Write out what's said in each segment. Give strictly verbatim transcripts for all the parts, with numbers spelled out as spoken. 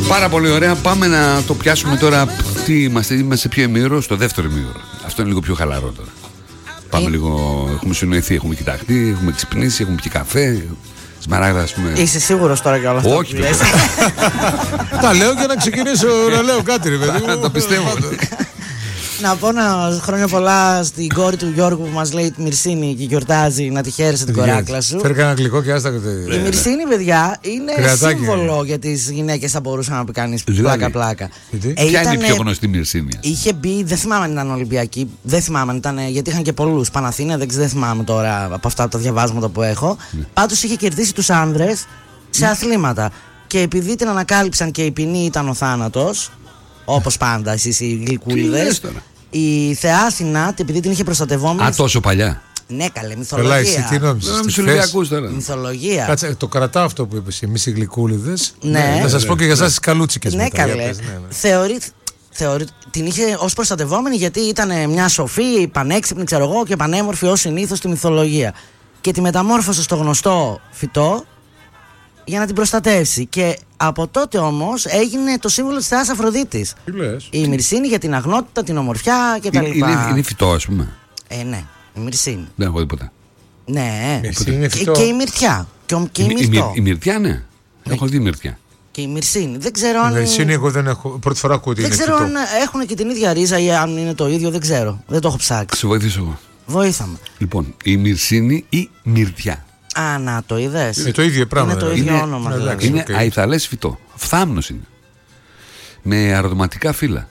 Πάρα πολύ ωραία. Πάμε να το πιάσουμε τώρα. Τι είμαστε, είμαστε σε ποιο ημίωρο? Στο δεύτερο ημίωρο. Αυτό είναι λίγο πιο χαλαρό τώρα. Πάμε ε... λίγο. Έχουμε συνοηθεί, έχουμε κοιταχτεί, έχουμε ξυπνήσει, έχουμε πιει καφέ. Σμαράγδα, ας πούμε. Είσαι σίγουρος τώρα για όλα αυτά? Όχι. Τα λέω για να ξεκινήσω να λέω κάτι, ρε παιδί μου. Το πιστεύω. Να πω να χρόνια πολλά στην κόρη του Γιώργου που μας λέει τη Μυρσίνη και γιορτάζει, να τη χαίρεσαι την κοράκλα σου. Φέρει κανένα γλυκό και άστα. Η Μυρσίνη, παιδιά, είναι σύμβολο για τις γυναίκες, θα μπορούσε να πει κανείς πλάκα-πλάκα. Ποια είναι η πιο γνωστή Μυρσίνη? Είχε μπει, δεν θυμάμαι αν ήταν Ολυμπιακή, δεν θυμάμαι, ήταν, γιατί είχαν και πολλούς. Παναθήνα, δεν, δεν θυμάμαι τώρα από αυτά τα διαβάσματα που έχω. Πάντως είχε κερδίσει τους άνδρες σε αθλήματα. Και επειδή την ανακάλυψαν και η ποινή ήταν ο θάνατος, όπως πάντα εσείς οι γλυκούλιδες, η Θεά Αθηνά, επειδή την είχε προστατευόμενη. Α, τόσο παλιά. Ναι, καλέ, μυθολογία. Καλά, εσύ τι νόμιζες? Μυθολογία. Κάτσε, το κρατάω αυτό που είπες. Εμείς οι γλυκούλιδες. Ναι. Θα σας πω και για εσάς τις καλούτσικες. Ναι, μετά. καλέ. Θεωρεί. Θεωρεί, την είχε ως προστατευόμενη γιατί ήταν μια σοφή, πανέξυπνη, ξέρω εγώ, και πανέμορφη ως συνήθως στη μυθολογία. Και τη μεταμόρφωσε στο γνωστό φυτό για να την προστατεύσει. Και από τότε όμως έγινε το σύμβολο της Θεάς Αφροδίτης. Τι λες? Η Μυρσίνη για την αγνότητα, την ομορφιά κτλ. Είναι, είναι, είναι φυτό, ας πούμε. Ε, ναι, η Μυρσίνη. Δεν έχω δει ποτέ. Ναι, είναι και, και η Μυρτιά. Και, και η, η, Μυρτό. η, η Μυρτιά, ναι. Ναι. Έχω δει Μυρτιά. Και η Μυρσίνη. Δεν ξέρω αν. Η Μυρσίνη, εγώ δεν έχω. Πρώτη φορά ακούω ότι είναι. Δεν ξέρω αν έχουν και την ίδια ρίζα ή αν είναι το ίδιο. Δεν ξέρω. Δεν το έχω ψάξει. Σε βοηθήσω εγώ. Βοήθαμε. Λοιπόν, η Μυρσίνη ή Μυρτιά. Α, να το είδες. Είναι το ίδιο πράγμα. Είναι το ίδιο είναι, όνομα. Δηλαδή. Είναι okay. Αϊθαλές φυτό. Φθάμνος είναι. Με αρωματικά φύλλα.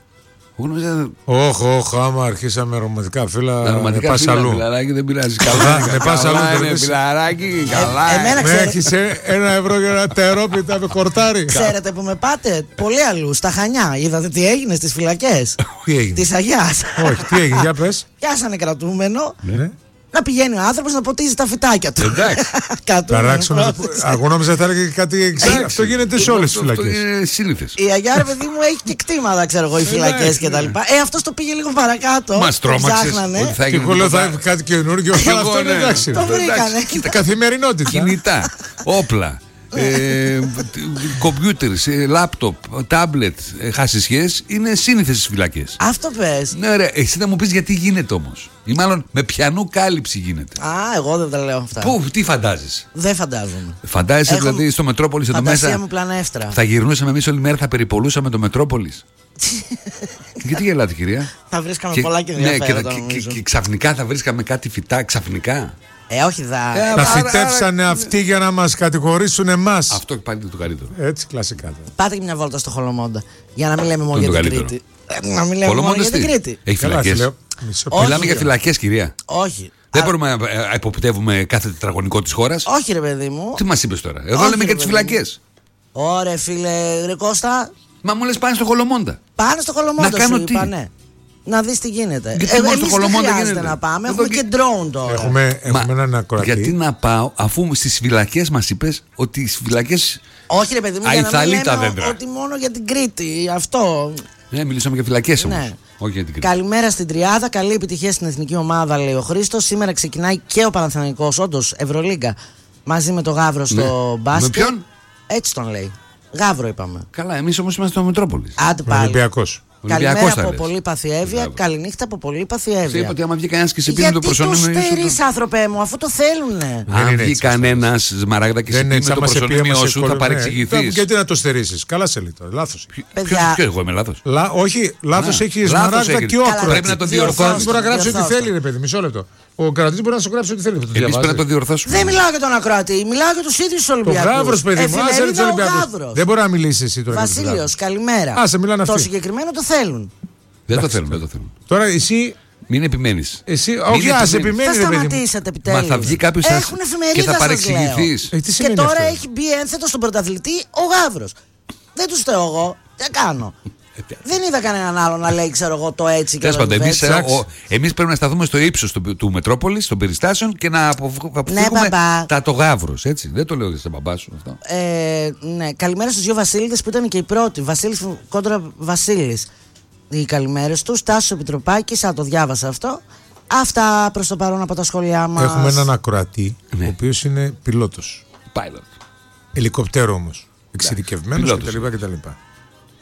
Όχι, όχι, άμα αρχίσαμε αρωματικά φύλλα. Αρωματικά φύλλα, αλλού. Φιλαράκι, δεν πειράζει. Καλά, με πας αλλού. Είναι φιλαράκι, καλά. Με έχεις ένα ευρώ για ένα τερόπιτα με κορτάρι. Ξέρετε που με πάτε πολύ αλλού, στα Χανιά. Είδατε τι έγινε στις φυλακές της Αγιάς? Όχι, τι έγινε, για πες. Πιάσανε κρατούμενο. Να πηγαίνει ο άνθρωπος να ποτίζει τα φυτάκια του. Εντάξει. Παράξενο. Εγώ νόμιζα θα έλεγε κάτι εξάρτητο. Αυτό γίνεται σε όλες τις φυλακές. Είναι σύνηθες. Η Αγιά, ρε παιδί μου, έχει και κτήματα, ξέρω εγώ, οι φυλακές κτλ. Ε, αυτό το πήγε λίγο παρακάτω. Μας τρόμαξες. Και εγώ λέω θα έρθει κάτι καινούργιο. Αυτό είναι εντάξει. Το βρήκανε. Καθημερινότητα. Κινητά, όπλα. Ε, κομπιούτερς, ε, λάπτοπ, τάμπλετ, ε, χασισιές είναι σύνηθες στις φυλακές. Αυτό πες. Ναι, ρε, εσύ θα μου πεις γιατί γίνεται όμως. Ή μάλλον με ποιανού κάλυψη γίνεται. Α, εγώ δεν τα λέω αυτά. Πού, τι φαντάζεσαι? Δεν φαντάζομαι. Φαντάζεσαι Έχω... δηλαδή στο Μετρόπολης εδώ μέσα. Μου πλανεύτρα. Θα γυρνούσαμε εμείς όλη μέρα, θα περιπολούσαμε το Μετρόπολης. Γιατί γελάτε, κυρία? Θα βρίσκαμε και, πολλά και ενδιαφέροντα. Ναι, και, και, και, και ξαφνικά θα βρίσκαμε κάτι φυτά, ξαφνικά. Ε, όχι δα. Ε, να φυτέψανε αυτοί για να μας κατηγορήσουν εμάς. Αυτό πάλι το καλύτερο. Έτσι, κλασικά. Πάτε και μια βόλτα στο Χολομόντα. Για να μην λέμε μόνο για την Κρήτη. Να μην λέμε μόνο για την Κρήτη. Έχει φυλακές. Μιλάμε για φυλακές, κυρία. Όχι. Δεν μπορούμε να εποπτεύουμε κάθε τετραγωνικό της χώρας. Όχι, ρε παιδί μου. Τι μας είπες τώρα? Εδώ λέμε για τις φυλακές. Ωραία, φίλε, ρε Κώστα. Μα μου λες πάνε στο Χολομόντα. Πάνε στο Χολομόντα. Να κάνω τι? Να δεις τι γίνεται. Γιατί ε, εμείς δεν χρειάζεται να πάμε. Έχουμε και drone τώρα. Έχουμε, έχουμε έναν ακροατή. Γιατί να πάω αφού στις φυλακές μας είπες ότι στις φυλακές. Όχι, ρε παιδί μου, για να μην λέμε ότι μόνο για την Κρήτη. Αυτό. Ναι, μιλήσαμε για φυλακές όμως. Ναι. Όχι για την Κρήτη. Καλημέρα στην Τριάδα. Καλή επιτυχία στην εθνική ομάδα, λέει ο Χρήστος. Σήμερα ξεκινάει και ο Παναθηναϊκός, όντως, Ευρωλίγκα. Μαζί με το Γαύρο στο ναι. μπάσκετ. Με ποιον? Έτσι τον λέει. Γαύρο είπαμε. Καλά, εμείς όμως είμαστε στο Μετρόπολης. Άντε πάλι. Ολυμπιακός. Καλημέρα από πολύ παθιεύεια. Καληνύχτα από πολύ παθιεύεια. Σε είπα ότι άμα βγει κανένας και σε πίνει το προσωνύμιο. Γιατί το στερείς, άνθρωπε μου, αφού το θέλουνε. Αν βγει κανένας Σμαράγδα και σε πίνει το προσωνύμιο σου, θα παρεξηγηθείς. Γιατί να το στερήσεις? Καλά σε λίγο. Λάθος. Ποιος εγώ είμαι λάθος? Όχι, λάθος έχει η Σμαράγδα και ο Ακροατής. Πρέπει να το διορθώσεις. Μπορεί να γράψει ό,τι θέλει, ρε παιδί. Μισό λεπτό. Ο κρατής μπορεί να σου γράψει ό,τι θέλει. Εμείς πρέπει να το διορθώσουμε. Δεν μιλάω για τον ακροατή, μιλάω για τους ίδιους Ολυμπιακούς. Ο Γαύρος, παιδί μου, άσε τους Ολυμπιακούς. Δεν μπορεί να μιλήσει εσύ τώρα. Βασίλειος, καλημέρα. Άσε, μιλάνε αυτοί. Το συγκεκριμένο το θέλουν. Δεν το θέλουν, δεν το θέλουν. Τώρα εσύ. Μην επιμένεις. Εσύ, όχι, ας επιμένεις. Θα σταματήσετε επιτέλους. Μα θα βγει κάποιος και θα παρεξηγηθείς. Ε, και τώρα έχει μπει ένθετο στον πρωταθλητή ο Γαύρος. Δεν τους θέω εγώ. Τι κάνω. Δεν είδα κανέναν άλλο να λέει, ξέρω εγώ, το έτσι και το έτσι. Εμείς πρέπει να σταθούμε στο ύψος του, του Μετρόπολης, των περιστάσεων και να αποφύγουμε ναι, τα το Γαύρος. Έτσι. Δεν το λέω για τον μπαμπά σου αυτό. Ε, ναι. Καλημέρα στους δύο Βασίλειδες που ήταν και οι πρώτοι. Βασίλης κόντρα Βασίλης. Οι καλημέρες τους. Τάσος Επιτροπάκης, α, το διάβασα αυτό. Αυτά προς το παρόν από τα σχόλιά μας. Έχουμε έναν ακροατή, ναι. ο οποίος είναι πιλότος. Pilot. Ελικοπτέρο όμως. Εξειδικευμένος κτλ.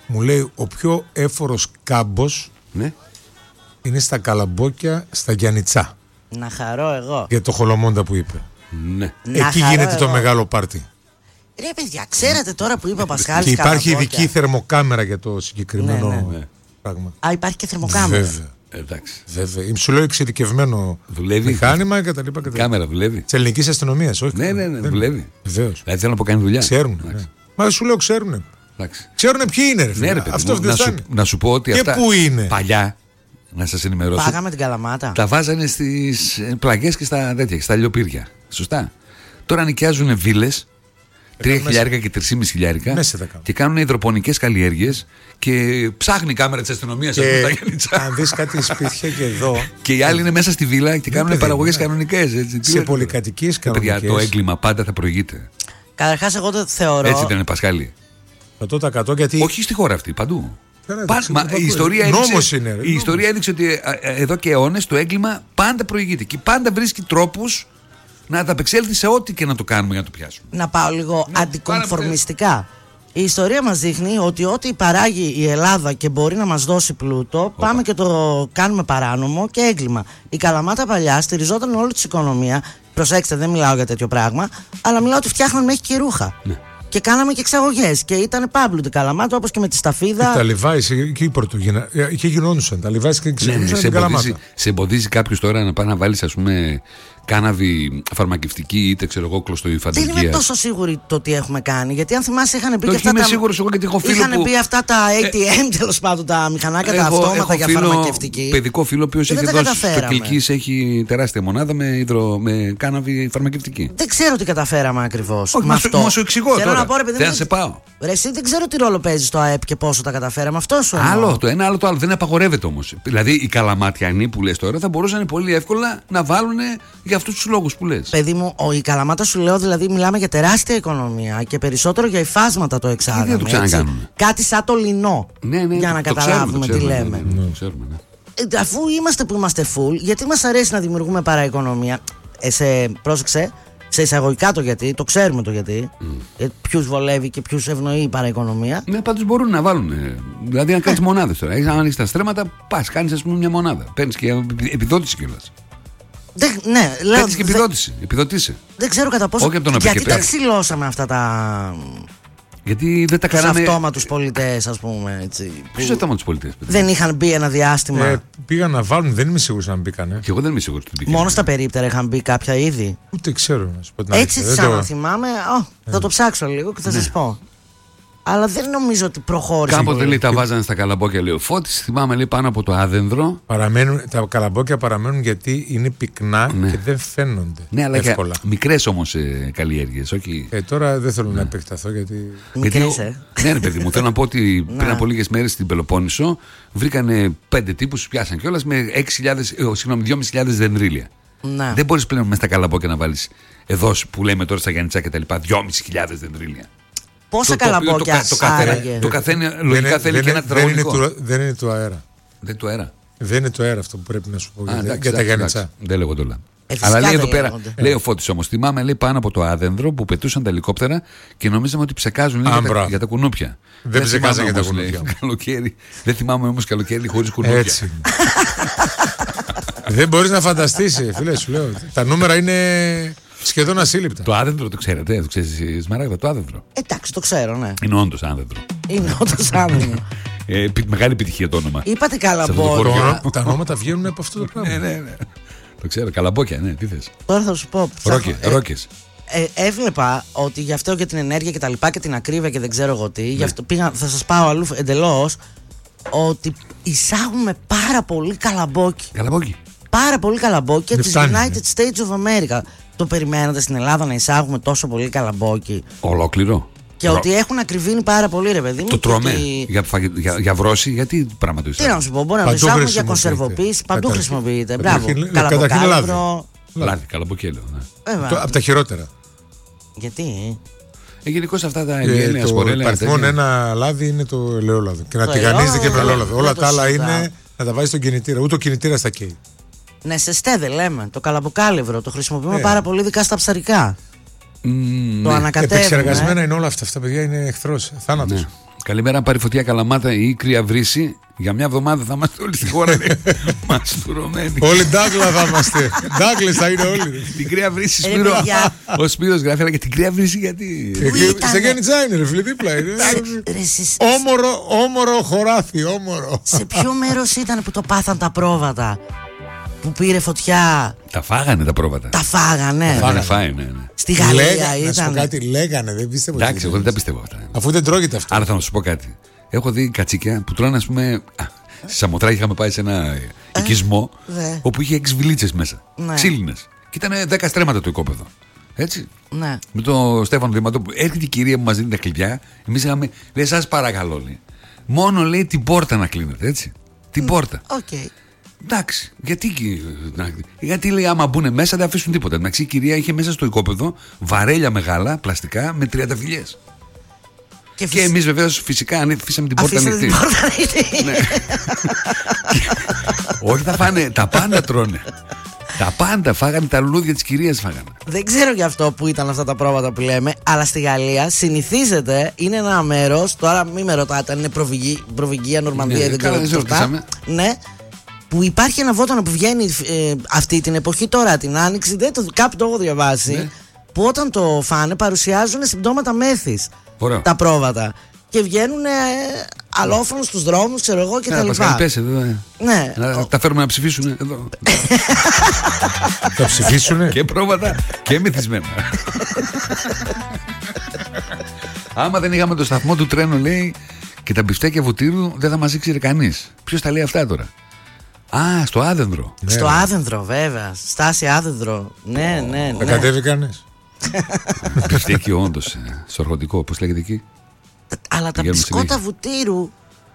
Μου λέει ο πιο έφορος κάμπος Ναι. είναι στα Καλαμπόκια στα Γιαννιτσά. Να χαρώ εγώ. Για το Χολομόντα που είπε. Ναι. Να Εκεί χαρώ γίνεται εγώ. το μεγάλο πάρτι. Ρε παιδιά, ξέρετε τώρα που είπε ο Πασχάλης. Και υπάρχει Καλαμπόκια. ειδική θερμοκάμερα για το συγκεκριμένο Ναι, ναι. πράγμα. Α, υπάρχει και θερμοκάμερα. Βέβαια. Εντάξει. Βέβαια. Σου λέω εξειδικευμένο Δουλεύει. μηχάνημα και τα λοιπά. και τα λοιπά. Κάμερα δουλεύει. Τη ελληνική αστυνομία, όχι. Ναι, ναι, ναι, δουλεύει. Βεβαίω. Δηλαδή θέλω να πω κάνει δουλειά. Ξέρουν. Ναι. Εντάξει. Μα σου λέω ξέρουν. Εντάξει. Ξέρουν ποιοι είναι, ρε φίλε. Ναι, ρε παιδί Αυτό μου, να, σου, φτάνει. να σου πω ότι Και αυτά πού είναι. παλιά, να σας ενημερώσω, Πάγαμε την Καλαμάτα. τα βάζανε στις ε, πλαγιές και στα τέτοια, στα λιοπύρια. Σωστά. Τώρα νοικιάζουν βίλες, τρία χιλιάρικα και τρεις χιλιάρικα Μέσα τα κάνουν. και κάνουν υδροπονικές καλλιέργειες και ψάχνει η κάμερα της αστυνομίας Και από τα Γιάννητσά. αν δει κάτι σπίτια και εδώ. Και οι άλλοι είναι μέσα στη βίλα και κάνουν παιδί, παραγωγές ναι. κανονικές. Έτσι. Τι Σε λέτε, πολυκατοικίες τώρα. Παιδιά, κανονικές. το έγκλημα πάντα θα προηγείται. Καταρχάς, εγώ το θεωρώ. Έτσι δεν είναι, Πασχάλη? εκατό τοις εκατό γιατί. Όχι στη χώρα αυτή, παντού. Καλά, Πα- εντάξει, μα παντού. η ιστορία Νόμος έδειξε, είναι, ρε, η νόμος. ιστορία έδειξε ότι ε, ε, εδώ και αιώνες το έγκλημα πάντα προηγείται και πάντα βρίσκει τρόπους να ανταπεξέλθει σε ό,τι και να το κάνουμε για να το πιάσουμε. Να πάω λίγο Ναι, αντικομφορμιστικά. Η ιστορία μας δείχνει ότι ό,τι παράγει η Ελλάδα και μπορεί να μας δώσει πλούτο, πάμε και το κάνουμε παράνομο και έγκλημα. Η Καλαμάτα παλιά στηριζόταν όλη της οικονομία. Προσέξτε, δεν μιλάω για τέτοιο πράγμα, αλλά μιλάω ότι φτιάχναν μέχρι και ρούχα. Ναι. Και κάναμε και εξαγωγές. Και ήταν πάμπλου την Καλαμάτα, όπως και με τη σταφίδα. Τα Λιβάης εκεί πρωτογενα... εκεί γινόντουσαν. Τα Λιβάης και Ναι, ξεκινούσαν σε, την Καλαμάτα. εμποδίζει, σε εμποδίζει κάποιο τώρα να πάει να βάλει, ας πούμε, κάναβη φαρμακευτική είτε ξέρω εγώ Δεν είμαι κλωστοϊφαντουργία. τόσο σίγουρη το τι έχουμε κάνει. Γιατί αν θυμάσαι, είχαν πει Το και όχι, αυτά είμαι τα. σίγουρος εγώ γιατί έχω φίλο Είχαν που- πει αυτά τα έι τι εμ, τέλος πάντων, τα μηχανάκια, τα Έχω, αυτόματα έχω για φίλο, φαρμακευτική. παιδικό φίλο, ο οποίος Και έχει δεν τα δώσει στο καταφέραμε. Κιλκής, έχει τεράστια μονάδα με, υδρο, με κάναβη φαρμακευτική. Δεν ξέρω τι καταφέραμε ακριβώς. Όχι, με μα σου- αυτό. μα σου εξηγώ Θέλω τώρα. να πω, ρε παιδί Δεν μου, σε πάω. Ρε, εσύ δεν ξέρω τι ρόλο παίζει στο ΑΕΠ και πόσο τα καταφέραμε. Αυτό σου εννοώ. Άλλο το ένα, άλλο το άλλο. Δεν απαγορεύεται όμως. Δηλαδή οι καλαματιανοί που λες τώρα θα μπορούσαν πολύ εύκολα να βάλουν για αυτούς τους λόγους που λες. Παιδί μου, ο, η Καλαμάτα σου λέω, δηλαδή μιλάμε για τεράστια οικονομία και περισσότερο για υφάσματα το εξάγαμε. δεν το έτσι. ξανακάνουμε. Κάτι σαν το λινό. Ναι, ναι, για να το καταλάβουμε ξέρουμε, το τι ξέρουμε, λέμε. ναι, ναι, το ξέρουμε, ναι. Ε, αφού είμαστε που είμαστε full, γιατί μας αρέσει να δημιουργούμε παραοικονομία. Ε, σε, πρόσεξε, σε εισαγωγικά το γιατί, το ξέρουμε το γιατί. Mm. Ε, ποιους βολεύει και ποιους ευνοεί η παραοικονομία. Ναι, πάντως μπορούν να βάλουν. ε, Δηλαδή, αν κάνεις μονάδες τώρα, έχεις, αν ανοίξεις τα στρέμματα, πας, κάνεις ας πούμε μια μονάδα. Παίρνεις και επιδότηση κιόλας. Δεν, ναι, λέω, Παίρνεις και δεν, επιδότηση. Επιδοτήσει. δεν ξέρω κατά πόσο. Όχι από τον γιατί Απεκεπέ. τα ξυλώσαμε αυτά τα. Γιατί δεν τα Τους κάναμε. αυτόματους πολιτές, ας πούμε. Έτσι, Ποιος που αυτόμα τους πολιτές, παιδιά? δεν είχαν μπει ένα διάστημα. Ε, πήγαν να βάλουν, δεν είμαι σίγουρος αν μπήκανε. Και εγώ δεν είμαι σίγουρος ότι πήγαινε. Μόνο στα περίπτερα είχαν μπει κάποια είδη. Ούτε ξέρω να σου πω την Έτσι αλήθεια. σαν Δεν να το- θυμάμαι. Ω, θα το ψάξω λίγο και θα Ναι. σας πω. Αλλά δεν νομίζω ότι προχώρησε. Κάποτε πολύ. λέει τα βάζανε στα καλαμπόκια, λέει ο Φώτης. Θυμάμαι λέει πάνω από το άδενδρο. Παραμένουν, τα καλαμπόκια παραμένουν γιατί είναι πυκνά Ναι. και δεν φαίνονται Ναι, αλλά για εύκολα. μικρές όμως ε, καλλιέργειες, όχι. Ε, τώρα δεν θέλω να επεκταθώ γιατί. Μικρές, Γιατί- ε. Ναι, ρε παιδί μου, θέλω να πω ότι πριν Να. από λίγες μέρες στην Πελοπόννησο βρήκανε πέντε τύπους, τους πιάσαν κιόλας με έξι χιλιάδες, ε, συγγνώμη, δυόμισι χιλιάδες δεντρίλια. Να. Δεν μπορείς πλέον μέσα στα καλαμπόκια να βάλεις εδώ που λέμε τώρα στα Γιάννητσά και τα λοιπά, δυόμισι χιλιάδες δεντρίλια. Πόσα Το- το- καλαμπόκια το, το, καθένα, άραγε. το καθένα Δεν λογικά είναι- θέλει δεν και ένα είναι- δεν είναι τετραγωνικό. του- Δεν είναι του αέρα. Δεν του αέρα. Δεν είναι το αέρα αυτό που πρέπει να σου πω Α, για, εντάξει, για τα εντάξει, Γιάννητσά. εντάξει. Δεν λέγω όλα. Ε, φυσικά Αλλά λέει δεν εδώ πέρα, λέγονται. λέει ο Φώτης όμως, θυμάμαι λέει πάνω από το άδενδρο που πετούσαν τα ελικόπτερα και νομίζαμε ότι ψεκάζουν λέει, Α, για, τα, μπράβο. για τα κουνούπια. Δεν ψεκάζαν θυμάμαι για τα όμως, λέει, κουνούπια. καλοκαίρι. Δεν θυμάμαι όμως καλοκαίρι χωρίς κουνούπια. Έτσι. Δεν μπορείς να φανταστείς, φίλε, σου λέω. Τα νούμερα είναι σχεδόν ασύλληπτα. Το άδενδρο το ξέρετε, το ξέρεις εσύ, Σμαράγδα, το άδενδρο. Εντάξει, το ξέρω, ναι. Είναι όντως άδενδρο. Είναι όντως άδειο. Ε, επι- μεγάλη επιτυχία το όνομα. Είπατε αυτό το καλαμπόκια. χωριό. Τα ονόματα βγαίνουν από αυτό το πράγμα. Ναι, ναι, ναι. Το ξέρω, καλαμπόκια, ναι, τι θες. Τώρα θα σου πω. ψάχνω- Ρόκες, ε, ρόκες. Ε, έβλεπα ότι γι' αυτό και την ενέργεια και τα λοιπά και την ακρίβεια και δεν ξέρω εγώ τι, γι' αυτό πήγα, θα σας πάω αλλού εντελώς, ότι εισάγουμε πάρα πολύ καλαμπόκι. Καλαμπόκι. Πάρα πολύ καλαμπόκι Δεν της φτάνει, United ναι. States of America. Το περιμένατε στην Ελλάδα να εισάγουμε τόσο πολύ καλαμπόκι? Ολόκληρο. Και Ρο- ότι έχουν ακριβήνει πάρα πολύ, ρε παιδί μου. Το και τρώμε ότι- για, φαγε- για, για βρώση, γιατί πράγμα το Τι εισάγουμε. να σου πω, μπορεί να το Παντού εισάγουμε για χρησιμοποιείται. κονσερβοποίηση. Παντού Καταρχήν- χρησιμοποιείται. Μπράβο. καταρχήν- καταρχήν Καλαμποκάλυβρο. Λάδι, καλαμποκέλαιο. Ναι. Ε, μα, Το- Από τα χειρότερα. Γιατί? Ε, γενικώς αυτά τα Ε, ελιέλαια, το σπορέλαια. υπαριθμόν τέτοια. ένα λάδι είναι το ελαιόλαδο. Και να Το τηγανίζεται και με ελαιόλαδο, ελαιόλαδο. δεν Όλα το τα άλλα συζητάω. είναι να τα βάζει στον κινητήρα. Ούτε ο κινητήρα στα καίει. Ναι, σε στέδε λέμε. Το καλαμποκάλυβρο το χρησιμοποιούμε Ε. πάρα πολύ, ειδικά στα ψαρικά. Μμμ, Το ναι. ανακατεύουμε. Επεξεργασμένα είναι όλα αυτά. Αυτά παιδιά είναι εχθρό. Θάνατο. Ναι. Καλημέρα, πάρει φωτιά Καλαμάτα ή κρύα βρύση. Για μια εβδομάδα θα είμαστε όλοι στη χώρα μαστουρωμένοι. Όλοι Ντάγκλα θα είμαστε. Ντάγκλες θα είναι όλοι. Την κρύα βρύση, Σπύρο. Ο Σπύρος γράφει, αλλά και την κρύα βρύση γιατί. Σε Γέννητζα είναι, ρε φίλε, δίπλα είναι. Όμορο χωράφι, όμορο. Σε ποιο μέρος ήταν που το πάθαν τα πρόβατα, που πήρε φωτιά? Τα φάγανε τα πρόβατα. Τα φάγανε. Τα φάγανε, φάει, ναι, ναι. Στη Γαλλία Λέγα, ήταν. Να σου πω κάτι, λέγανε, δεν πίστευα. Εντάξει, εγώ δεν τα πιστεύω αυτά. Αφού δεν τρώγεται αυτό. Άρα θα σου πω κάτι. Έχω δει κατσίκια που τρώνε, ας πούμε. Στη Σαμοθράκη είχαμε πάει σε ένα οικισμό ναι. όπου είχε έξι βιλίτσες μέσα. Ναι. Ξύλινες. Και ήταν δέκα στρέμματα το οικόπεδο. Έτσι. Ναι. Με τον Στέφανο Διματόπουλο. Έρχεται η κυρία που μας δίνει τα κλειδιά. Εμείς είχαμε. Λέει, σας παρακαλώ, λέει. Μόνο λέει την πόρτα να κλείνετε, έτσι. Την mm. πόρτα. Okay. Εντάξει, γιατί, γιατί λέει άμα μπουν μέσα δεν αφήσουν τίποτα. Εντάξει, η κυρία είχε μέσα στο οικόπεδο βαρέλια μεγάλα, πλαστικά, με τριανταφυλλιές. Και, και εμείς βεβαίως φυσικά αφήσαμε την πόρτα ανοιχτή. Ναι. Όχι, τα φάνε, τα πάντα τρώνε. Τα πάντα φάγανε, τα λουλούδια της κυρίας φάγανε. Δεν ξέρω γι' αυτό που ήταν αυτά τα πρόβατα που λέμε, αλλά στη Γαλλία συνηθίζεται, είναι ένα μέρος, τώρα μην με ρωτάτε αν είναι Προβυγγία, Νορμανδία, ναι, δεν ξέρω τι σωστά. Ναι. Που υπάρχει ένα βότανο που βγαίνει ε, αυτή την εποχή τώρα, την Άνοιξη, δεν το, κάπου το έχω διαβάσει, ναι. Που όταν το φάνε παρουσιάζουν συμπτώματα μέθης. Ωραία. Τα πρόβατα. Και βγαίνουν ε, αλόφωνος στους δρόμους, ξέρω εγώ και ναι, τα λοιπά. Πες εδώ, ε. Ναι. Να, ο... Τα φέρουμε να ψηφίσουν εδώ. Θα ψηφίσουνε. Και πρόβατα και μεθυσμένα. Άμα δεν είχαμε το σταθμό του τρένου, λέει, και τα μπιφτέκια βουτύρου, δεν θα μας ήξερε κανείς. Ποιος τα λέει αυτά τώρα? Α, στο Άδενδρο. Ναι, στο Άδενδρο, βέβαια. Στάση Άδενδρο. Ναι, ναι, ναι. Δεν κατέβει κανείς. Μπιφτέκι, όντως. Σοργωτικό, πώς λέγεται εκεί. Αλλά τα μπισκότα βουτύρου.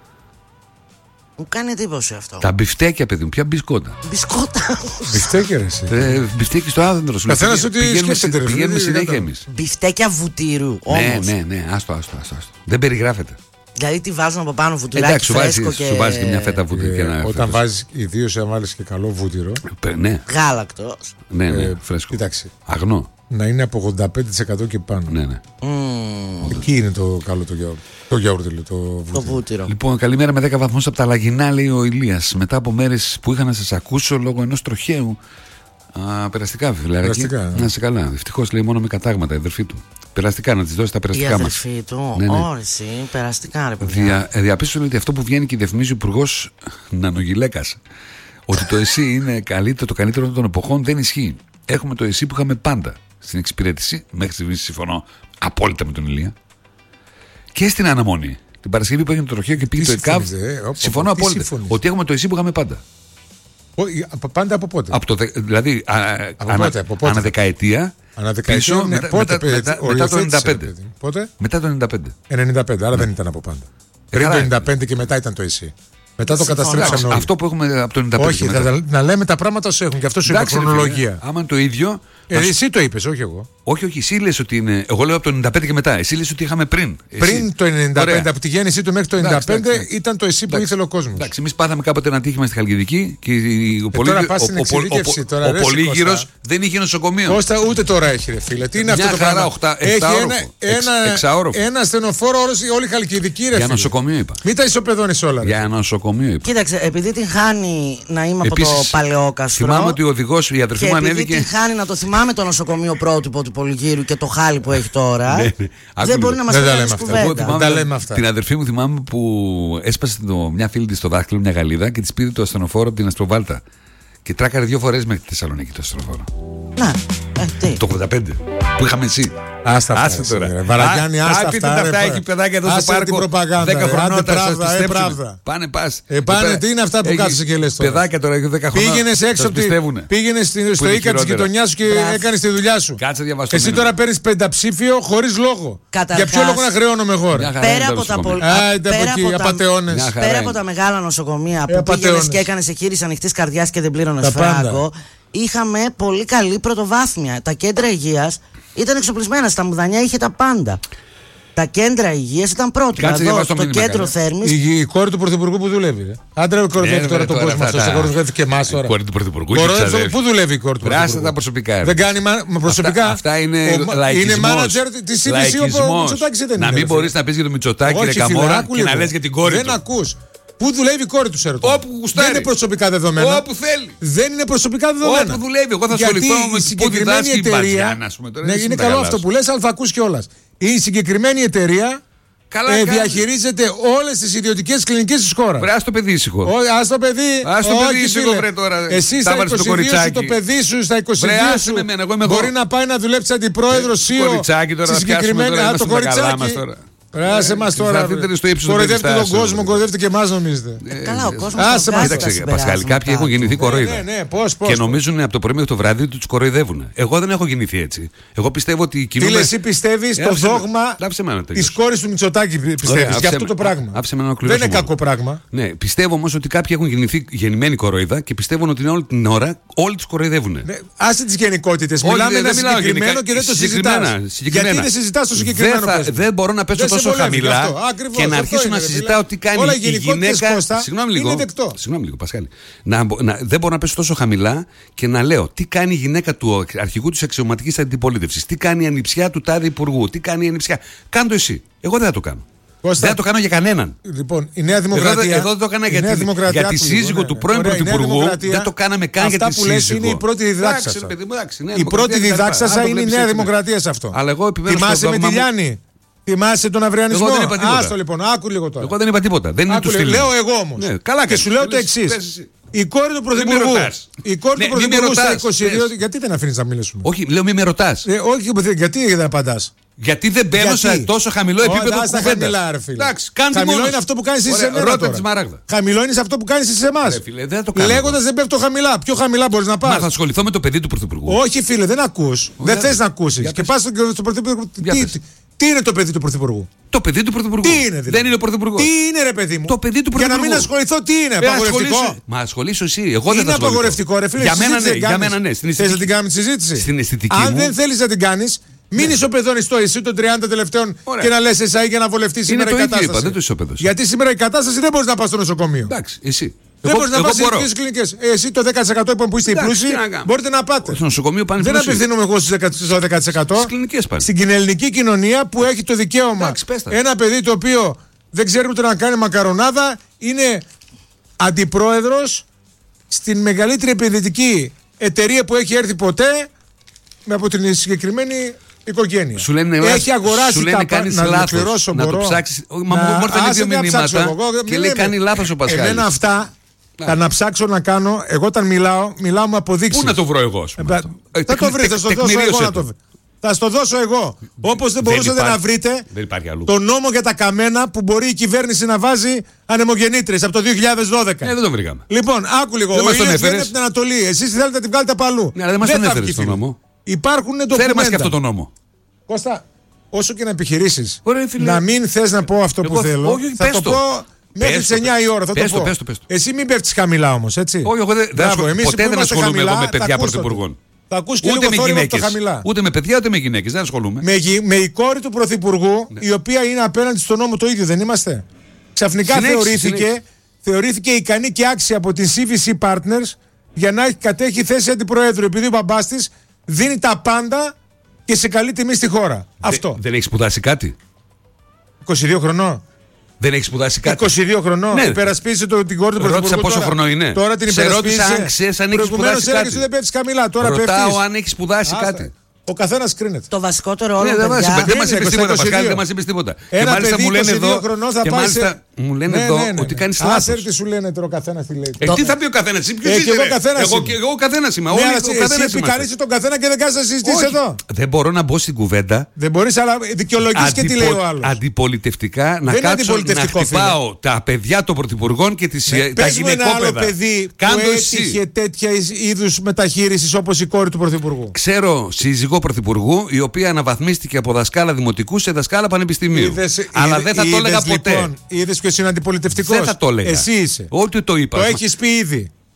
Μου κάνει εντύπωση αυτό. Τα μπιφτέκια, παιδί μου, ποια μπισκότα? Μπισκότα. Μπιφτέκια, ρε εσύ. Ε, μπιφτέκι στο Άδενδρο. Καθένας ότι σκέφτεται, ρε. Πηγαίνουμε συνέχεια εμείς. Μπιφτέκια βουτύρου. Ναι, ναι, ναι. Άστο, άστο, άστο. Δεν περιγράφεται. Δηλαδή τι βάζουν από πάνω βουτυράκι? Εντάξει, φρέσκο και... σου βάζει και μια φέτα βούτυρο. Ε, όταν φέτος. Βάζεις, ιδίως αν βάλεις και καλό βούτυρο. Ε, ναι. Γάλακτος. Ναι, ναι, ε, φρέσκο. Κοίταξε. Αγνό. Να είναι από ογδόντα πέντε τοις εκατό και πάνω. Ναι, ναι. Mm. Εκεί είναι το καλό το γιαούρτι. Το γιαούρτι, λέει, το βούτυρο. Το βούτυρο. Λοιπόν, καλημέρα με δέκα βαθμούς από τα Λαγινά, λέει ο Ηλίας. Μετά από μέρες που είχα να σας ακούσω λόγω ενός τροχαίου. Α, περαστικά, φιλαράκι. Να σε καλά. Ευτυχώς, λέει, μόνο με κατάγματα η αδερφή του. Περαστικά, να της δώσει τα περαστικά μας. Η αδερφή του, ναι, ναι. όρεση, περαστικά, ρε παιδιά. Δια, διαπίστωσε ότι αυτό που βγαίνει και διαφημίζει ο υπουργός Νανογιλέκας, ότι το ΕΣΥ είναι καλύτερο, το καλύτερο των εποχών, δεν ισχύει. Έχουμε το ΕΣΥ που είχαμε πάντα στην εξυπηρέτηση, μέχρι στιγμής συμφωνώ απόλυτα με τον Ηλία, και στην αναμονή. Την Παρασκευή που έγινε το τροχαίο και πήγε το ΕΚΑΒ. Ε, συμφωνώ απόλυτα. Ότι έχουμε το ΕΣΥ που είχαμε πάντα. Πάντα από πότε? Από το, δηλαδή, α, από ανα, πότε, από πότε? Αναδεκαετία. Αναδεκαετία, ναι, μετά, πότε, μετά, μετά, μετά το ενενήντα πέντε. Πότε? Μετά το ενενήντα πέντε. ενενήντα πέντε, άρα ναι. Δεν ήταν από πάντα. Πριν το ενενήντα πέντε και μετά ήταν το ΕΣΥ. Μετά το καταστρέψαμε όλοι. Αυτό που έχουμε από το ενενήντα πέντε. Όχι, θα, να λέμε τα πράγματα όσο έχουν. Και αυτό σου είπα χρονολογία. Άμα είναι το ίδιο. Ε, εσύ το είπες, όχι εγώ. Όχι, όχι, εσύ λες ότι είναι. Εγώ λέω από το ενενήντα πέντε και μετά. Εσύ λες ότι είχαμε πριν. Εσύ. Πριν το ενενήντα πέντε, ωραία. Από τη γέννησή του μέχρι το ενενήντα πέντε εντάξει, εντάξει. Ήταν το ΕΣΥ που ήθελε ο κόσμος. Εντάξει, εμείς πάθαμε κάποτε ένα τύχημα στη Χαλκιδική και ο, ε, τώρα πας στην εξειδίκευση, τώρα, ο, ο, ο Πολύγυρος δεν είχε νοσοκομείο. Κώστα, ούτε τώρα έχει, ρε φίλε. Τι είναι αυτό το πράγμα? Έχει ένα ασθενοφόρο όλη η Χαλκιδική, ρε φίλε. Για νοσοκομείο είπα. Μην τα ισοπεδώνεις όλα. Για νοσοκομείο είπα. Κοίταξε, επειδή την χάνει να είμαι από το Παλαιόκαστρο. Θυμάμαι ότι ο οδηγός, η αδερφή μου ανέβηκε. Επειδή την χάνει να το θυμάμαι το νοσοκομείο πρότυπο του Πολυγύρου και το χάλι που έχει τώρα. Ναι, ναι. Δεν μπορεί να μας κάνει κουβέντα. Δεν λέμε αυτά. Την αδερφή μου θυμάμαι που έσπασε το, μια φίλη της στο δάχτυλο, μια Γαλλίδα, και της πήρε το ασθενοφόρο από την Αστροβάλτα. Και τράκαρε δύο φορές μέχρι τη Θεσσαλονίκη το ασθενοφόρο. Να, ε, τι. Το ογδόντα πέντε που είχαμε εσύ. Άστα αυτά τώρα. Βαραγιάννη, άστα αυτά. Αυτά έχει παιδάκια εδώ στο πάρκο. δέκα χρονών τα Πάνε, πας. Ε, πάνε, τι είναι αυτά που κάθεσαι και λες τώρα? Παιδάκια τώρα έχει δέκα χρονών. Πήγαινες έξω, πήγαινες στο οίκα της γειτονιάς σου και έκανες τη δουλειά σου. Κάτσε διαβάσω. Εσύ τώρα παίρνεις πενταψήφιο χωρίς λόγο. Για ποιο λόγο να χρεώνομαι εγώ? Πέρα από τα Πέρα από τα μεγάλα νοσοκομεία που πήγαινες και έκανες εγχείρηση ανοιχτής καρδιάς και δεν πλήρωνες φράγκο, είχαμε πολύ καλή πρωτοβάθμια. Τα κέντρα υγείας ήταν εξοπλισμένα, στα μουδανιά είχε τα πάντα. Τα κέντρα υγείας ήταν πρώτα. Εδώ στο κέντρο Θέρμης. Η, η κόρη του Πρωθυπουργού που δουλεύει. Άντρα, κοροϊδεύει τώρα τον κόσμο αυτό. Κοροϊδεύει και εμάς τώρα. Η κόρη του Πρωθυπουργού. Πού δουλεύει η κόρη του Πρωθυπουργού? Βράστα τα προσωπικά. Δεν κάνει προσωπικά. Αυτά είναι λαϊκισμός. Είναι μάνατζερ τη σι βι σι ο Μητσοτάκης δεν είναι. Να μην μπορείς να πεις για το Μητσοτάκη, ρε Καμόρα, και να λες για την κόρη του. Δεν ακούς. Πού δουλεύει η κόρη του, ξέρω. Όπου γουστάρει. Δεν είναι προσωπικά δεδομένα. Όπου θέλει. Δεν είναι προσωπικά δεδομένα. Όπου δουλεύει. Εγώ θα ασχοληθώ με την πού διδάσκει η Μπαζιάνα, ας πούμε. Ναι, είναι καλό αυτό που λες, αλλά θα ακούς κιόλας. Η συγκεκριμένη εταιρεία Καλά, ε, διαχειρίζεται όλες τις ιδιωτικές κλινικές της χώρας. Βρε, ας το παιδί ήσυχο. Ας το παιδί. Ας το παιδί ήσυχο, βρε τώρα. Εσύ στα είκοσι δύο σου, το παιδί σου στα είκοσι δύο βρε, σου με εμένα, εγώ είμαι μπορεί εγώ. να πάει να δουλέψει αντιπρόεδρο σι ι ο. Κοριτσάκι τώρα, να πιάσουμε τώρα, α, το κοριτσάκι. Πράσε μας τώρα. Κοροϊδεύτε τον κόσμο, κοροϊδεύτε και εμάς νομίζετε. Καλά, ο κόσμος. Άσε μας. Κοίταξε, Πασχάλη, κάποιοι έχουν γεννηθεί κοροϊδά. Και νομίζουν από το πρωί μέχρι το βράδυ ότι τους κοροϊδεύουν. Εγώ δεν έχω γεννηθεί έτσι. Εγώ πιστεύω ότι κινούμαι. Τι λες, εσύ πιστεύεις το δόγμα της κόρης του Μητσοτάκη, πιστεύεις για αυτό το πράγμα? Δεν είναι κακό πράγμα. Ναι, πιστεύω όμως ότι κάποιοι έχουν γεννηθεί γεννημένοι κοροϊδά και πιστεύουν ότι όλη την ώρα όλοι τους κοροϊδεύουν. Άσε τις γενικότητες. Μιλάμε ένα συγκεκριμένο και δεν το συζητάς. Γιατί δεν συζητάς το συγκεκριμένο? Δεν μπορώ να πέσω τόσο χαμηλά ακριβώς, και να αρχίσω είναι, να συζητάω τι κάνει όλα η γυναίκα. Συγγνώμη λίγο, συγγνώμη λίγο, Πασχάλη. Να, να, δεν μπορώ να πέσω τόσο χαμηλά και να λέω τι κάνει η γυναίκα του αρχηγού της αξιωματικής αντιπολίτευσης, τι κάνει η ανιψιά του τάδε υπουργού, τι κάνει η ανιψιά. Κάν' το εσύ. Εγώ δεν θα το κάνω. Κώστα, δεν θα το κάνω για κανέναν. Λοιπόν, η Νέα Δημοκρατία. Εγώ, εγώ δεν το έκανα για, τη, για τη σύζυγο ναι, του πρώην Πρωθυπουργού. Δεν το κάναμε καν για τη σύζυγο. Αυτά που λες είναι η πρώτη διδάξασα. Η πρώτη διδάξασα είναι η Νέα Δημοκρατία σε αυτό. Θυμάσαι με τη Λιάννη? Θυμάσαι τον αυριανισμό? Εγώ δεν είπα τίποτα. Άστο λοιπόν, άκου λίγο τώρα. Εγώ δεν είπα τίποτα. Δεν είναι του στυλ. Λέω εγώ όμως. Ναι, καλά, και σου λέω το εξής. Η κόρη του Πρωθυπουργού. Η κόρη ναι, του Πρωθυπουργού στα είκοσι δύο. Γιατί δεν αφήνεις να μιλήσουμε? Όχι, λέω μη με ρωτάς. Ε, όχι, γιατί δεν απαντάς? Γιατί δεν μπαίνω σε τόσο χαμηλό επίπεδο κουβέντας. Χαμηλά, ρε φίλε. Εντάξει, χαμηλό είναι αυτό που κάνεις εσύ σε μένα. Χαμηλό είναι αυτό που κάνεις εσύ σε εμάς. Λέγοντας δεν πέφτω χαμηλά. Πιο χαμηλά μπορείς να πας? Μα θα ασχοληθώ με το παιδί του Πρωθυπουργού. Όχι, φίλε, δεν ακούς. Δεν θες να ακούσεις. Και πας στον Πρωθυπουργό. Τι είναι το παιδί του Πρωθυπουργού? Το παιδί του Πρωθυπουργού. Τι είναι δηλαδή? Δεν είναι ο Πρωθυπουργός. Τι είναι, ρε παιδί μου? Το παιδί του Πρωθυπουργού. Για να μην ασχοληθώ, τι είναι? Απαγορευτικό? Μα ασχολήσω εσύ. Εγώ δεν είναι απαγορευτικό, ρε φίλε. Για μένα ναι. Για μένα ναι. Θες να την κάνουμε τη συζήτηση? Στην αισθητική. Αν δεν θέλεις να την κάνεις, μην ισοπεδώνεις το εσύ των τριάντα τελευταίων και να λες εσά για να βολευτεί σήμερα η κατάσταση. Γιατί σήμερα η κατάσταση δεν μπορεί να πας στο νοσοκομείο. Εντάξει, εσύ. Δεν μπορεί να πας σε ειδικές κλινικές. Εσύ το δέκα τοις εκατό που είστε οι πλούσιοι μπορείτε να πάτε. Στο νοσοκομείο πάνε. Δεν απευθύνομαι εγώ στο δέκα τοις εκατό. Στις κλινικές πάνε. Στην ελληνική κοινωνία που έχει το δικαίωμα. Ένα παιδί το οποίο δεν ξέρει ούτε να κάνει μακαρονάδα είναι αντιπρόεδρος στην μεγαλύτερη επενδυτική εταιρεία που έχει έρθει ποτέ από την συγκεκριμένη οικογένεια. Σου λένε, έχει αγοράσει σου λένε, τα να λάθος, να το ψάξεις. Μα μου έρθανε δύο μηνύματα και λέει κάνει λάθος ο Πασχάλης. Εμένα αυτά τα να ψάξω να κάνω, εγώ όταν μιλάω, μιλάω με αποδείξεις. Πού να το βρω εγώ? Θα το βρείτε, θα στο δώσω εγώ να το βρω. Θα στο δώσω εγώ. Όπως δεν μπορούσατε να βρείτε το νόμο για τα καμένα που μπορεί η κυβέρνηση να βάζει ανεμογεννήτρες από το δύο χιλιάδες δώδεκα. Ναι, δεν το βρήκαμε. Λοιπόν, άκου λίγο. Ο ήλιος βγαίνει από την Ανατολή. Εσείς θέλετε να την βγάλετε από αλλού. Ναι, αλλά δεν μας τον έφερε στον νόμο. Υπάρχουν ντοκουμέντα. Φέρε μας και αυτό το νόμο. Κώστα, όσο και να επιχειρήσεις να μην θες να πω αυτό που θέλω, θα το πω μέχρι τις εννιά η ώρα. Θα το πω. Εσύ μην πέφτεις χαμηλά όμως, έτσι. Όχι, εγώ ποτέ δεν ασχολούμαι εγώ με παιδιά πρωθυπουργών. Θα ακούς και λίγο θόρυβο από το χαμηλά. Ούτε με παιδιά ούτε με γυναίκες, δεν ασχολούμαι. Με, γη, με η κόρη του Πρωθυπουργού, ναι. Η οποία είναι απέναντι στον νόμο το ίδιο, δεν είμαστε? Ξαφνικά συνέχιση, θεωρήθηκε, συνέχιση. θεωρήθηκε ικανή και άξια από την σι βι σι Partners για να κατέχει θέση αντιπροέδρου, επειδή ο μπαμπάς της δίνει τα πάντα και σε καλή τιμή στη χώρα. Δε, Αυτό. Δεν έχει σπουδάσει κάτι? είκοσι δύο χρονών. Δεν έχει σπουδάσει κάτι? είκοσι δύο χρονών. Ναι. Υπερασπίζει το, την κόρη του Πρωθυπουργού. Ρώτησα πόσο χρόνο είναι. Τώρα την υπερασπίζει. Αν ξέρεις αν έχει σπουδάσει κάτι. Δεν πέφτεις χαμηλά. Τώρα ρωτάω πέφτεις. αν έχει σπουδάσει Άστε. κάτι. Ο καθένας κρίνεται. Το βασικότερο όλο. Ναι, δεν μα είπε τίποτα, Πασχάλη, δεν μα είπε τίποτα. Και μάλιστα μου λένε εδώ. Και μάλιστα μου λένε εδώ ότι κάνει λάθος. Άσε τι σου λένε τώρα ο καθένας τι λέει. Ε, τι θα πει ο καθένας? Ποιος είσαι? Εγώ ο καθένας είμαι. Όλοι ο καθένας είμαι. Εσύ τον καθένα και δεν κάνεις να συζητήσεις εδώ. Δεν μπορώ να μπω στην κουβέντα. Δεν μπορείς, αλλά δικαιολογείς και τι λέει ο άλλος. Αντιπολιτευτικά να κάτσω να χτυπάω τα παιδιά των πρωθυπουργών και τα γυναικόπαιδα. Που έτυχε τέτοια είδους μεταχείρισης όπως η κόρη του Πρωθυπουργού. Ξέρω σύζυγο Πρωθυπουργού η οποία αναβαθμίστηκε από δασκάλα δημοτικού σε δασκάλα πανεπιστημίου. Είδες, αλλά είδες, δεν θα το έλεγα ποτέ. Λοιπόν, είδες ποιος είναι αντιπολιτευτικός? Δεν θα το έλεγα. Εσύ είσαι. Ό,τι το είπα. Το έχεις πει ήδη.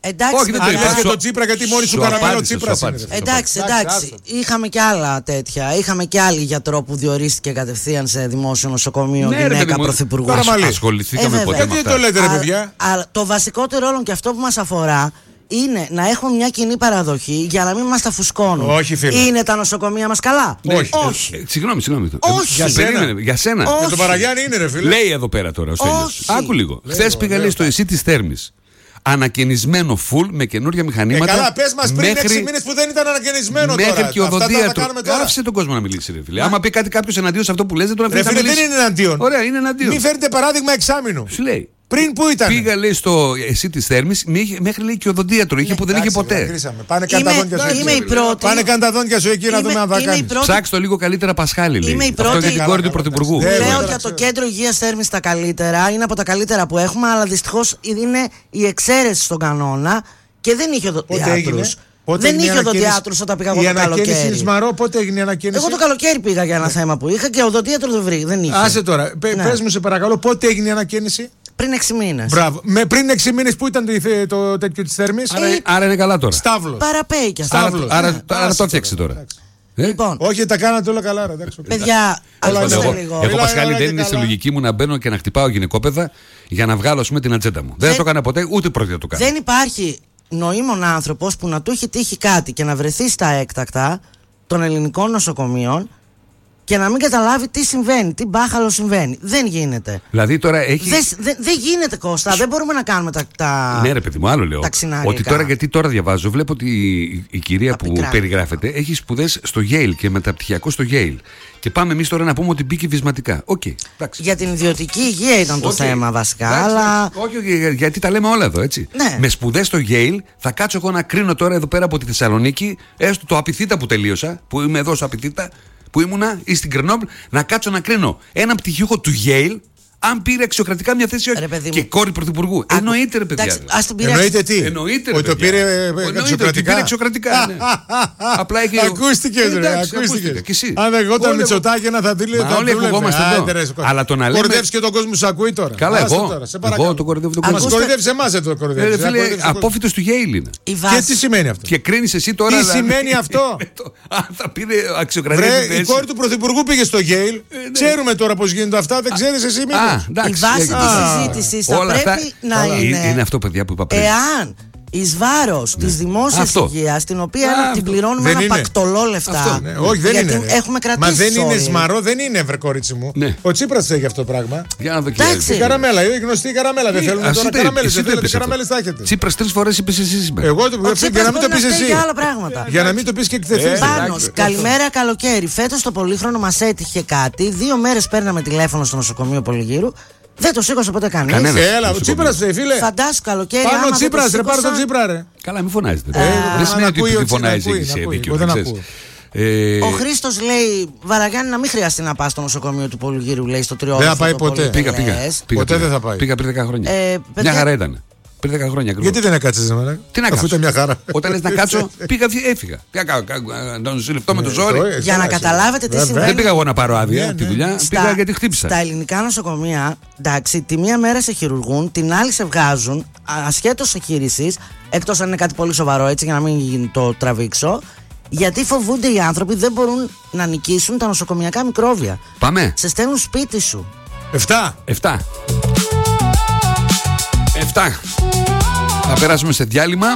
Εντάξει, Όχι, δεν το Αν είπα. λες και Σου- το Τσίπρα, γιατί μόλι σου σου καραμέλο απάντησα, Τσίπρα σου είναι. απάντησα. Εντάξει, Εντάξει, εντάξει. άστο. Είχαμε και άλλα τέτοια. Είχαμε και άλλη γιατρό που διορίστηκε κατευθείαν σε δημόσιο νοσοκομείο, Ναι, ρε, παιδί γυναίκα μου, πρωθυπουργού. Καραμαλή. Ασχοληθήκαμε Ε, ποτέ βέβαια. με Γιατί αυτά. το λέτε, ρε Α- παιδιά. Αλλά το βασικότερο όλων και αυτό που μας αφορά είναι να έχουμε μια κοινή παραδοχή για να μην μας τα φουσκώνουν. Όχι, φίλε. Είναι τα νοσοκομεία μας καλά? Όχι. Όχι. Ε, Συγγνώμη, συγγνώμη. Όχι. Ε, Για σένα. περίμενε, Για σένα. Όχι. Με τον Παραγιάννη είναι, ρε φίλε. Λέει εδώ πέρα τώρα ο Στέλιος. Όχι. Άκου λίγο. Χθε πήγα, λέει, στο ΕΣΥ της Θέρμης. Ανακαινισμένο full με καινούργια Ε, μηχανήματα. καλά, πες μας πριν μέχρι- έξι μήνες που δεν ήταν ανακαινισμένο Μέχρι τώρα. και ο Αυτά τα οδοντίατρο. κάνουμε τώρα. Άφησε τον κόσμο να μιλήσει, ρε φίλε. Άμα πει κάτι κάποιο εναντίον σε αυτό που λες, δεν τον Ρε αφήνει να φίλε, μιλήσει. δεν είναι εναντίον. Ωραία, είναι εναντίον. Μην φέρετε παράδειγμα εξάμηνου. Σου λέει. Πριν που ήταν. Πήγα, λέει, στο ΕΣΥ της Θέρμης μέχρι, λέει, και οδοντίατρο. Είχε που δεν είχε ποτέ. Πάνε καν τα Είμαι, δόντια σου εκεί. είμαι η πρώτη. Πάνε καν τα δόντια σου εκεί να Είμαι- δούμε αν θα είμαι η κάνει. πρώτη- Ψάξ' το λίγο καλύτερα Πασχάλη, λέει. Είμαι η Αυτό πρώτη- για την Καλά, κόρη του καλά, Πρωθυπουργού. εντάξει. Λέω τώρα για το ξέρω. κέντρο υγείας Θέρμης τα καλύτερα, είναι από τα καλύτερα που έχουμε, αλλά δυστυχώς είναι η εξαίρεση στον κανόνα και δεν είχε Πότε έγινε. οδοντιάτρους. Πότε Δεν έγινε η είχε ανακαίνιση- οδοντιάτρους όταν πήγα εγώ Η το ανακαίνιση καλοκαίρι. της Μαρό, πότε έγινε η ανακαίνιση. Εγώ το καλοκαίρι πήγα για ένα θέμα που είχα και οδοντίατρο δεν βρήκα. Δεν είχε. Άσε τώρα. Πε- Ναι. Πες μου σε παρακαλώ, πότε έγινε η ανακαίνιση. Πριν έξι μήνες. Μπράβο. Με πριν έξι μήνες που ήταν το, ιθε- το τέτοιο της Θέρμης. Άρα, άρα είναι καλά τώρα. Στάβλος. Παραπέει κι αυτό. Άρα, Σταύλος. άρα, Ναι. άρα Άσε το έφτιαξε τώρα, τώρα. εντάξει. Ε? Λοιπόν, Όχι, τα κάνατε όλα καλά, ρε, εντάξει. παιδιά, Όλα ακούστε είναι Εγώ, λίγο. εγώ Μιλάει Πασχάλη, όλα δεν και είναι στη καλά. λογική μου να μπαίνω και να χτυπάω γυναικόπαιδα για να βγάλω, ας πούμε, την ατζέντα μου. Δεν θα το έκανα ποτέ, ούτε πρόκειται να το κάνω. Δεν υπάρχει νοήμων άνθρωπος που να του έχει τύχει κάτι και να βρεθεί στα έκτακτα των ελληνικών νοσοκομείων και να μην καταλάβει τι συμβαίνει, τι μπάχαλο συμβαίνει. Δεν γίνεται. Δηλαδή τώρα έχει. Δεν δεν- δεν γίνεται, Κώστα. Δεν μπορούμε να κάνουμε τα. τα... Ναι, ρε παιδί μου, άλλο λέω. τα ξινάρικα. Ότι τώρα, γιατί τώρα διαβάζω, βλέπω ότι η, η κυρία Τα που πικρά. περιγράφεται έχει σπουδές στο Yale και μεταπτυχιακό στο Yale. Και πάμε εμείς τώρα να πούμε ότι μπήκε βυσματικά. Οκ, εντάξει. Για την ιδιωτική υγεία ήταν το Οκ. θέμα βασικά, Εντάξει, αλλά. Όχι, όχι, για- γιατί τα λέμε όλα εδώ, έτσι. Ναι. Με σπουδές στο Yale θα κάτσω εγώ να κρίνω τώρα εδώ πέρα από τη Θεσσαλονίκη, έστω το Απιθύτα που τελείωσα, που είμαι εδώ στο Απιθύτα, που ήμουνα, ή στην Κρενόμπλ, να κάτσω να κρίνω έναν πτυχιούχο του Yale, αν πήρε αξιοκρατικά μια θέση ή όχι. Ρε, παιδί Και μου. κόρη πρωθυπουργού. Άκου, Εννοείται, ρε παιδιά. εντάξει, ας την πειράξει. Εννοείται τι. Εννοείται, ρε Ότι το παιδιά. πήρε ε, Εννοείται ότι αξιοκρατικά. πήρε αξιοκρατικά, ναι. Απλά έχει. Ακούστηκε, ρε. Εντάξει, Ακούστηκε. Και εσύ. Αν εγώ ήταν Όλοι- Μητσοτάκη να θα τη λέει. Μα όλοι ακουγόμαστε εδώ. Αλλά το να λέμε- Κορδεύει και τον κόσμο που σε ακούει τώρα. Καλά, Άσε εγώ. τώρα, σε Εγώ παρακαλώ. τον κοροϊδεύω τον Μας κόσμο. Ακούστε- κοροϊδεύεις εμάς, δεν το Ε, κοροϊδεύεις. ρε Δεν φίλε, κοροϊδεύεις τον κόσμο. απόφυτος του Yale είναι. Η Και βάση. τι σημαίνει αυτό. Και κρίνεις εσύ τώρα. Τι δηλαδή- σημαίνει αυτό? Αν θα πήρε αξιοκρατική Βρε, η θέση. κόρη του Πρωθυπουργού πήγε στο Yale. Ξέρουμε τώρα πώς γίνονται αυτά. Δεν ξέρεις εσύ Α, μήπως. εντάξει, Η βάση έγινε. της Α, συζήτησης θα όλα πρέπει αυτά- να Καλά. είναι. Είναι αυτό, παιδιά, που είπα πριν. Εάν εις βάρος της δημόσιας Αυτό. υγείας, την οποία Α, την αυτό. πληρώνουμε Δεν ένα είναι. πακτολό λεφτά. Αυτό. Ναι, όχι, δεν γιατί είναι. ρε. έχουμε κρατήσει. Μα δεν είναι sorry. σμαρό, δεν είναι, βρε κορίτσι μου. Ναι. Ο Τσίπρας έχει αυτό το πράγμα. Για να δω και Εντάξει. Η καραμέλα, η γνωστή καραμέλα. Δεν θέλουμε Ας τώρα είτε- καραμέλες. εσύ Δεν το θέλετε είπες αυτό. καραμέλες, θα έχετε. Τσίπρας τρεις φορές είπες εσύ σήμερα. Εγώ το Ο για Τσίπρας να μην το μπορεί πεις να φταίει εσύ. για άλλα πράγματα. Για να μην το πεις και εκτεθείς. Πάνος, καλημέρα, καλοκαίρι. Φέτος το πολύχρονο μας έτυχε κάτι. Δύο μέρες παίρναμε τηλέφωνο στο νοσοκομείο Πολυγύρου. Δεν το σήκωσε ποτέ κανείς. Κανένας. Έλα, ο Τσίπρας, ρε, φίλε. Φαντάσου καλοκαίρι. Πάνω άμα ο δεν Τσίπρας, ρε, πάρε τον σήκωσα, Τσίπρα, ρε. Καλά, μην φωνάζετε. Ε, Δεν σημαίνει να ότι ακούει ο επειδή Τσίπρας, φωνάζει να ακούει, είσαι να ακούει. δίκαιο. Εγώ δεν ξέρεις. ακούω. Ε, Ο Χρήστος λέει, Βαραγιάννη, να μην χρειαστεί να πας στο νοσοκομείο του Πολυγύρου, λέει στο τριώδιο. Δεν θα πάει ποτέ. Πήγα, πήγα. πήγα Ποτέ πήγα. δεν θα πάει. Πήγα πριν δέκα χρόνια. Ε, Μια παιδιά- χαρά ήταν. Πριν δέκα χρόνια ακριβώς. Γιατί δεν έκατσες, ρε. Τι να Αφού κάτσω. ήταν μια χαρά. Όταν λες να κάτσω, πήγα, έφυγα. Τι να κάνω, να τον συλληφθώ με το ζόρι. Το, ε, Για να καλά, καταλάβετε τι βέβαια. συμβαίνει. Δεν πήγα εγώ να πάρω άδεια Ναι, τη ναι. δουλειά. Στα- Πήγα γιατί χτύπησα. Στα ελληνικά νοσοκομεία, εντάξει, τη μία μέρα σε χειρουργούν, την άλλη σε βγάζουν, ασχέτως εγχείρησης, εκτός αν είναι κάτι πολύ σοβαρό, έτσι, για να μην το τραβήξω. Γιατί φοβούνται οι άνθρωποι, δεν μπορούν να νικήσουν τα νοσοκομιακά μικρόβια. Πάμε. Σε στέλνουν σπίτι σου. Εφτά. Εφτά. Εφτά. Θα περάσουμε σε διάλειμμα.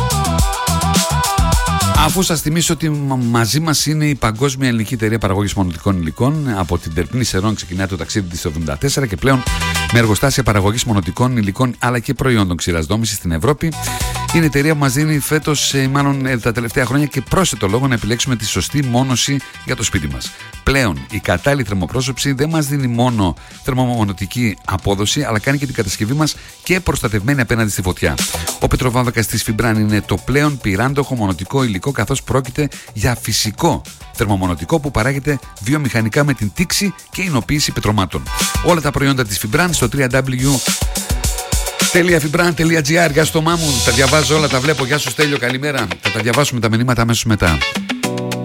Αφού σας θυμίσω ότι μα- μαζί μας είναι η Παγκόσμια Ελληνική Εταιρεία Παραγωγής Μονοτικών Υλικών. Από την Τερπνή Σερών ξεκινάει το ταξίδι της το εβδομήντα τέσσερα και πλέον με εργοστάσια παραγωγής μονοτικών υλικών αλλά και προϊόντων ξηράς δόμησης στην Ευρώπη. Είναι η εταιρεία που μας δίνει φέτος, ε, μάλλον ε, τα τελευταία χρόνια, και πρόσθετο λόγο να επιλέξουμε τη σωστή μόνωση για το σπίτι μας. Πλέον η κατάλληλη θερμοπρόσωψη δεν μας δίνει μόνο θερμομονωτική απόδοση, αλλά κάνει και την κατασκευή μας και προστατευμένη απέναντι στη φωτιά. Ο πετροβάμβακας της Φιμπράν είναι το πλέον πυράντοχο μονοτικό υλικό, καθώς πρόκειται για φυσικό θερμομονωτικό που παράγεται βιομηχανικά με την τήξη και εινοποίηση πετρωμάτων. Όλα τα προϊόντα της Φιμπράν στο double-u double-u double-u τελεία φιμπράν τελεία τζι άρ. Γεια σου, το μάμου. Τα διαβάζω όλα, τα βλέπω. Γεια σου, Στέλιο, καλημέρα. Θα τα διαβάσουμε τα μηνύματα αμέσως μετά.